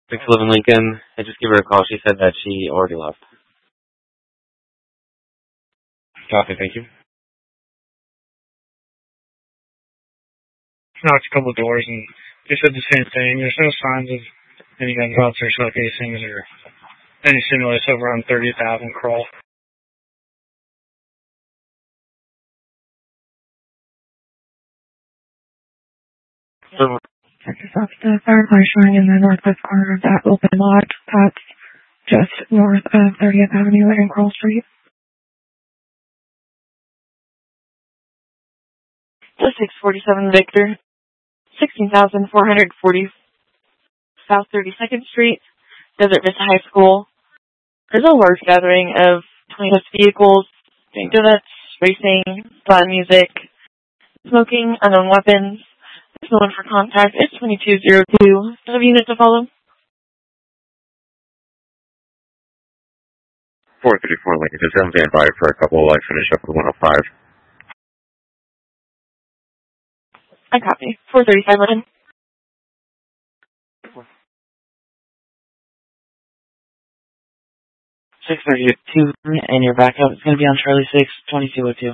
611 Lincoln. I just gave her a call. She said that she already left. Copy, thank you. Knocked a couple of doors and they said the same thing. There's no signs of any gunshots or shell casings or any stimulus over on 30th Ave and Crawl. Texas officer, fire car showing in the northwest corner of that open lot. That's just north of 30th Avenue and Crawl Street. The 647 Victor, 16,440 South 32nd Street, Desert Vista High School. There's a large gathering of 20+ vehicles, doing donuts, racing, loud music, smoking, unknown weapons. There's no one for contact. It's 2202. Do you have a unit to follow? 434 Lincoln, just I'm standby for a couple. I finish up with 105. I copy. 435 Lincoln. 632, and your backup is going to be on Charlie 6, 2202.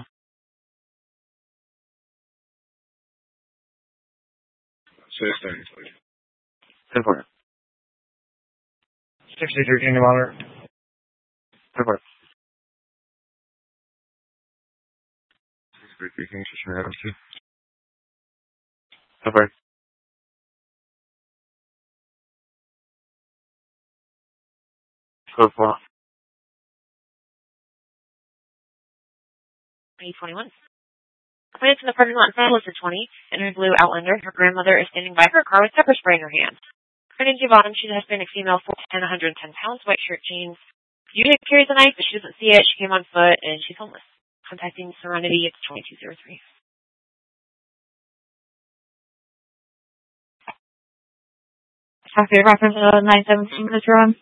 632. 10-4. 63 Kingdom Honor. 10-4. 633 Kingfisher Adams 2. 10-4. 12-4. 821. Pointed to the parking lot in front of Listed 20 in her blue Outlander. Her grandmother is standing by her car with pepper spray in her hand. Her name's Yvonne. She's a Hispanic female, 4'10", 110 pounds, white shirt, jeans. Usually carries a knife, but she doesn't see it. She came on foot, and she's homeless. Contacting Serenity, it's 2203. Copy. Reference 917, Mr. Ron.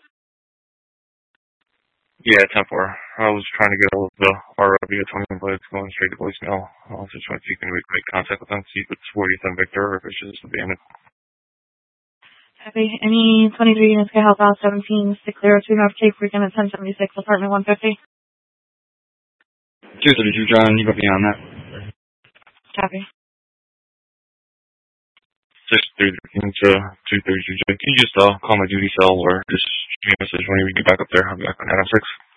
Yeah, 10-4. I was trying to get hold of the RW at 20, but it's going straight to voicemail. I was just trying to see if you can make contact with them, see if it's 40th and Victor or if it's just abandoned. Copy. Any 23 units can help out 17-602 North Cape Freakin' at 1076, apartment 150. 232, John, you got me on that. Copy. 633 to 232. Can you just call my duty cell or just shoot me a message whenever you get back up there? I'll be back on Adam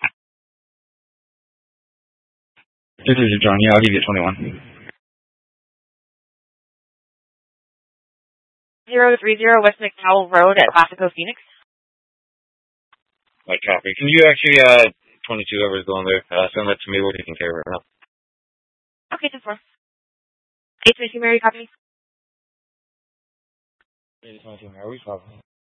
6. 232, John, yeah, I'll give you a 21. 030 West McDowell Road at Classico, Phoenix. My copy. Can you actually, 22 whoever's going there, send that to me. We're taking care of it right now. Okay, 10-4. 822 Mary, copy. 822 Mary, we copy.